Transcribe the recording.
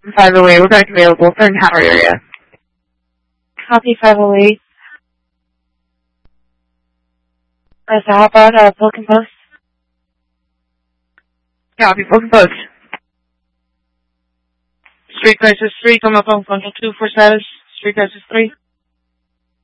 508, we're back available. Third and Howard area. Copy 508. So how about Broken Post? Copy, Broken Post. Street crisis 3, come up on function 2 for status. Street crisis 3.